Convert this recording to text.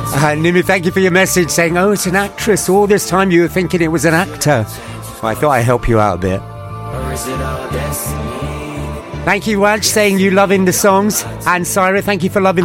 Nimi, thank you for your message saying, oh, it's an actress. All this time you were thinking it was an actor. Well, I thought I'd help you out a bit. Thank you, Waj, saying you loving the songs. And Syra, thank you for loving